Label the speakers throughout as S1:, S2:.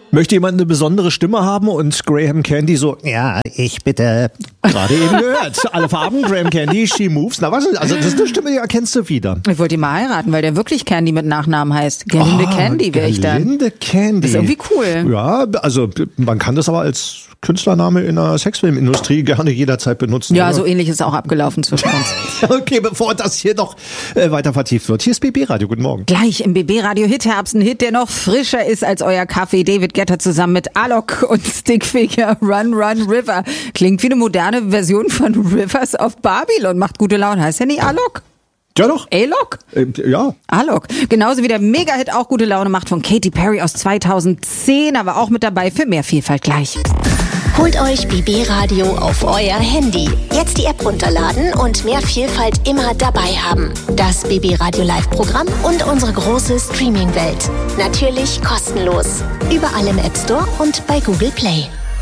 S1: Möchte jemand eine besondere Stimme haben und Graham Candy so, ja, ich bitte. Gerade eben gehört. Alle Farben, Graham Candy, She Moves. Na was, also das ist eine Stimme, die erkennst du wieder.
S2: Ich wollte ihn mal heiraten, weil der wirklich Candy mit Nachnamen heißt. Gelinde Candy wäre ich dann.
S1: Gelinde Candy.
S2: Das ist irgendwie cool.
S1: Ja, also man kann das aber als Künstlername in der Sexfilmindustrie gerne jederzeit benutzen.
S2: Ja,
S1: oder?
S2: So ähnlich ist auch abgelaufen zwischen uns.
S1: Okay, bevor das hier noch weiter vertieft wird. Hier ist BB Radio, guten Morgen.
S2: Gleich im BB Radio Hitherbst, ein Hit, der noch frischer ist als euer Kaffee. David Guetta zusammen mit Alok und Stickfigure, Run Run River. Klingt wie eine moderne Version von Rivers of Babylon. Macht gute Laune. Heißt ja nicht Alok?
S1: Ja doch.
S2: Alok?
S1: Ja.
S2: Alok. Genauso wie der Mega-Hit auch gute Laune macht von Katy Perry aus 2010, aber auch mit dabei für mehr Vielfalt gleich.
S3: Holt euch BB Radio auf euer Handy. Jetzt die App runterladen und mehr Vielfalt immer dabei haben. Das BB Radio Live-Programm und unsere große Streaming-Welt. Natürlich kostenlos. Überall im App Store und bei Google Play.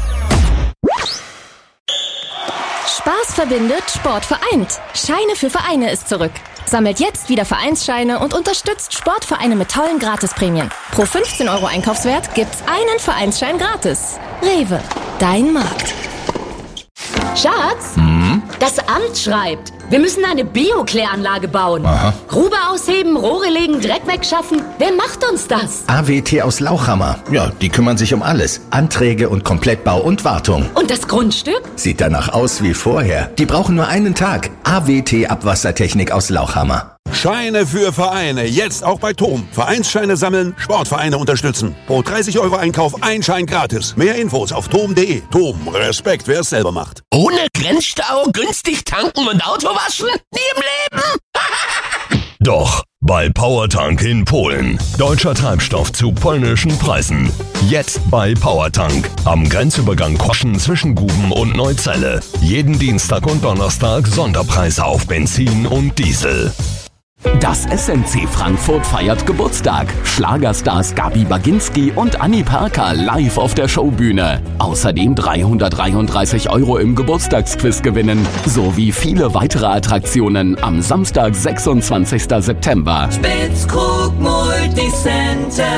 S4: Spaß verbindet, Sport vereint. Scheine für Vereine ist zurück. Sammelt jetzt wieder Vereinsscheine und unterstützt Sportvereine mit tollen Gratisprämien. Pro 15 € Einkaufswert gibt's einen Vereinsschein gratis. Rewe, dein Markt.
S5: Schatz, das Amt schreibt, wir müssen eine Bio-Kläranlage bauen.
S6: Aha.
S5: Grube ausheben, Rohre legen, Dreck wegschaffen. Wer macht uns das?
S6: AWT aus Lauchhammer. Ja, die kümmern sich um alles. Anträge und Komplettbau und Wartung.
S5: Und das Grundstück?
S6: Sieht danach aus wie vorher. Die brauchen nur einen Tag. AWT Abwassertechnik aus Lauchhammer.
S7: Scheine für Vereine, jetzt auch bei TOM. Vereinsscheine sammeln, Sportvereine unterstützen. Pro 30 € Einkauf ein Schein gratis. Mehr Infos auf tom.de. TOM, Respekt, wer es selber macht.
S8: Ohne Grenzstau, günstig tanken und Auto waschen? Nie im Leben!
S9: Doch, bei Powertank in Polen. Deutscher Treibstoff zu polnischen Preisen. Jetzt bei Powertank. Am Grenzübergang Koschen zwischen Guben und Neuzelle. Jeden Dienstag und Donnerstag Sonderpreise auf Benzin und Diesel.
S10: Das SNC Frankfurt feiert Geburtstag. Schlagerstars Gabi Baginski und Annie Parker live auf der Showbühne. Außerdem 333 € im Geburtstagsquiz gewinnen. Sowie viele weitere Attraktionen am Samstag, 26. September.
S11: Spitzkrug Multicenter.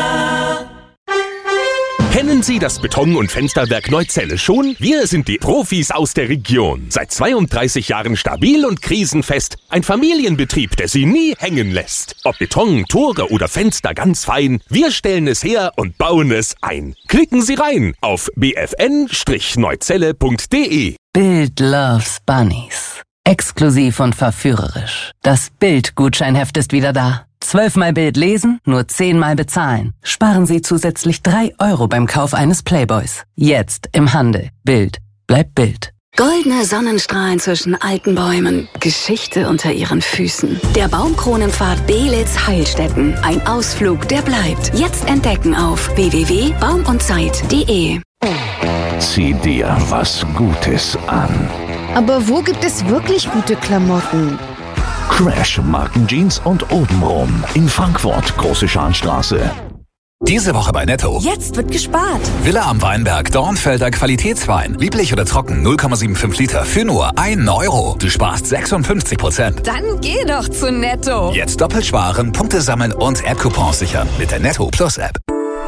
S12: Kennen Sie das Beton- und Fensterwerk Neuzelle schon? Wir sind die Profis aus der Region. Seit 32 Jahren stabil und krisenfest. Ein Familienbetrieb, der Sie nie hängen lässt. Ob Beton, Tore oder Fenster, ganz fein. Wir stellen es her und bauen es ein. Klicken Sie rein auf bfn-neuzelle.de.
S13: Bild loves Bunnies. Exklusiv und verführerisch. Das Bild-Gutscheinheft ist wieder da. 12-mal Bild lesen, nur 10-mal bezahlen. Sparen Sie zusätzlich 3 € beim Kauf eines Playboys. Jetzt im Handel. Bild bleibt Bild.
S14: Goldene Sonnenstrahlen zwischen alten Bäumen. Geschichte unter ihren Füßen. Der Baumkronenpfad Belitz-Heilstätten. Ein Ausflug, der bleibt. Jetzt entdecken auf www.baumundzeit.de.
S15: Zieh dir was Gutes an.
S16: Aber wo gibt es wirklich gute Klamotten?
S15: Crash Markenjeans und obenrum. In Frankfurt, Große Scharnstraße.
S17: Diese Woche bei Netto.
S18: Jetzt wird gespart.
S17: Villa am Weinberg, Dornfelder Qualitätswein. Lieblich oder trocken, 0,75 Liter für nur 1 €. Du sparst 56%.
S18: Dann geh doch zu Netto.
S17: Jetzt doppelt sparen, Punkte sammeln und App-Coupons sichern mit der Netto Plus App.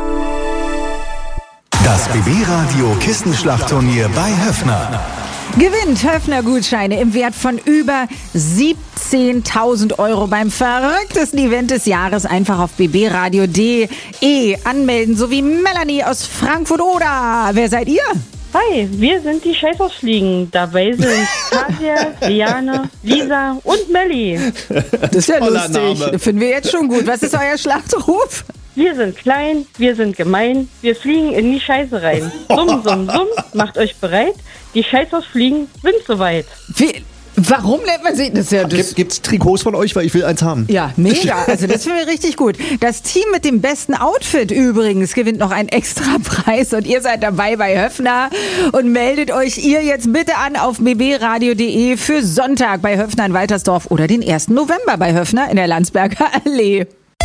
S19: Das BB-Radio Kissenschlachtturnier bei Höffner.
S2: Gewinnt Höffner Gutscheine im Wert von über 17.000 € beim verrücktesten Event des Jahres. Einfach auf bbradio.de anmelden, so wie Melanie aus Frankfurt. Oder wer seid ihr?
S20: Hi, wir sind die Scheißausfliegen. Dabei sind Katja, Liane, Lisa und Melli.
S2: Das ist ja lustig. Name. Finden wir jetzt schon gut. Was ist euer Schlachtruf?
S20: Wir sind klein, wir sind gemein, wir fliegen in die Scheiße rein. Summ, summ, summ, macht euch bereit. Die Scheißausfliegen sind soweit.
S2: Warum nennt man sich das? Ja,
S1: Gibt's Trikots von euch, weil ich will eins haben.
S2: Ja, mega. Also das finde ich richtig gut. Das Team mit dem besten Outfit übrigens gewinnt noch einen extra Preis und ihr seid dabei bei Höffner und meldet euch ihr jetzt bitte an auf bbradio.de für Sonntag bei Höffner in Waltersdorf oder den 1. November bei Höffner in der Landsberger Allee.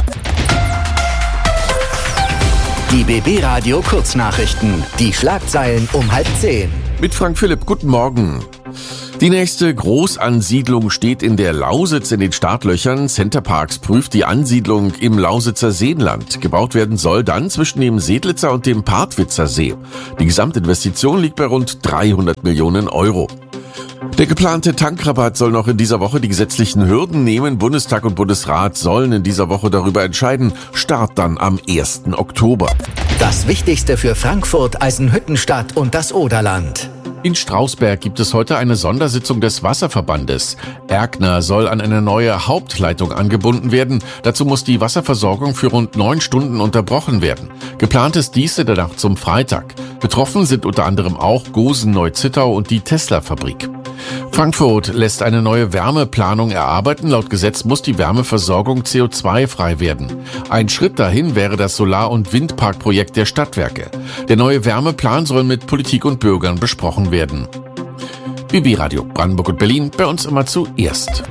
S19: Die BB Radio Kurznachrichten. Die Schlagzeilen um 9:30.
S3: Mit Frank Philipp, guten Morgen.
S12: Die nächste Großansiedlung steht in der Lausitz in den Startlöchern. Centerparks prüft die Ansiedlung im Lausitzer Seenland. Gebaut werden soll dann zwischen dem Sedlitzer und dem Partwitzer See. Die Gesamtinvestition liegt bei rund 300 Millionen Euro. Der geplante Tankrabatt soll noch in dieser Woche die gesetzlichen Hürden nehmen. Bundestag und Bundesrat sollen in dieser Woche darüber entscheiden. Start dann am 1. Oktober.
S19: Das Wichtigste für Frankfurt, Eisenhüttenstadt und das Oderland.
S12: In Strausberg gibt es heute eine Sondersitzung des Wasserverbandes. Erkner soll an eine neue Hauptleitung angebunden werden. Dazu muss die Wasserversorgung für rund 9 Stunden unterbrochen werden. Geplant ist dies in der Nacht zum Freitag. Betroffen sind unter anderem auch Gosen-Neuzittau und die Tesla-Fabrik. Frankfurt lässt eine neue Wärmeplanung erarbeiten. Laut Gesetz muss die Wärmeversorgung CO2-frei werden. Ein Schritt dahin wäre das Solar- und Windparkprojekt der Stadtwerke. Der neue Wärmeplan soll mit Politik und Bürgern besprochen werden. BB Radio Brandenburg und Berlin, bei uns immer zuerst.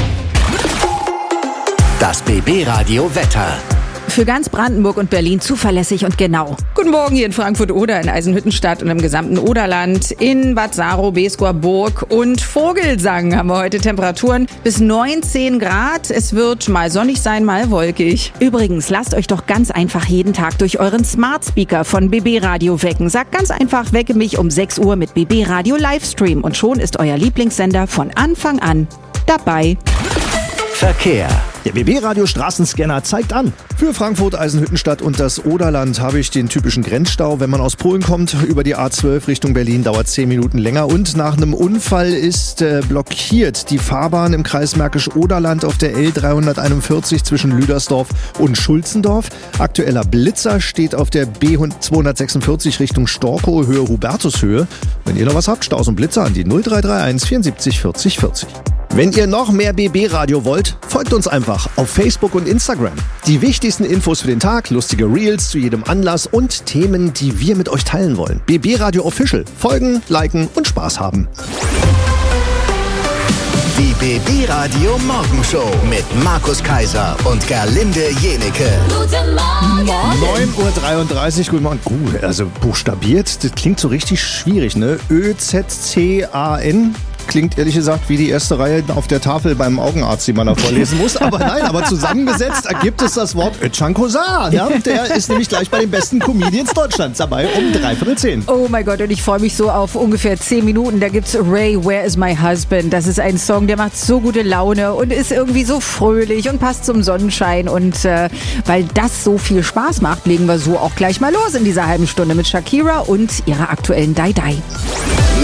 S19: Das BB Radio Wetter.
S2: Für ganz Brandenburg und Berlin zuverlässig und genau. Guten Morgen hier in Frankfurt-Oder, in Eisenhüttenstadt und im gesamten Oderland. In Bad Saro, Beeskower Burg und Vogelsang haben wir heute Temperaturen bis 19 Grad. Es wird mal sonnig sein, mal wolkig. Übrigens, lasst euch doch ganz einfach jeden Tag durch euren Smart Speaker von BB Radio wecken. Sagt ganz einfach, wecke mich um 6 Uhr mit BB Radio Livestream und schon ist euer Lieblingssender von Anfang an dabei.
S19: Verkehr.
S1: Der BB-Radio Straßenscanner zeigt an. Für Frankfurt, Eisenhüttenstadt und das Oderland habe ich den typischen Grenzstau. Wenn man aus Polen kommt, über die A12 Richtung Berlin, dauert 10 Minuten länger. Und nach einem Unfall ist blockiert die Fahrbahn im Kreis Märkisch-Oderland auf der L341 zwischen Lüdersdorf und Schulzendorf. Aktueller Blitzer steht auf der B246 Richtung Storkow, Höhe Hubertushöhe. Wenn ihr noch was habt, Staus und Blitzer an die 0331 74 40 40. Wenn ihr noch mehr BB-Radio wollt, folgt uns einfach auf Facebook und Instagram. Die wichtigsten Infos für den Tag, lustige Reels zu jedem Anlass und Themen, die wir mit euch teilen wollen. BB-Radio Official. Folgen, liken und Spaß haben.
S19: Die BB-Radio Morgenshow mit Markus Kaiser und Gerlinde Jenecke.
S1: Guten Morgen. 9.33 Uhr, guten Morgen. Also buchstabiert, das klingt so richtig schwierig, ne? ÖZCAN. Klingt ehrlich gesagt wie die erste Reihe auf der Tafel beim Augenarzt, die man da vorlesen muss. Aber nein, aber zusammengesetzt ergibt es das Wort Özcan Kosa. Ja? Der ist nämlich gleich bei den besten Comedians Deutschlands dabei um 9:45.
S2: Oh mein Gott, und ich freue mich so auf ungefähr 10 Minuten. Da gibt's Ray, Where is my husband? Das ist ein Song, der macht so gute Laune und ist irgendwie so fröhlich und passt zum Sonnenschein. Und weil das so viel Spaß macht, legen wir so auch gleich mal los in dieser halben Stunde mit Shakira und ihrer aktuellen Die Die.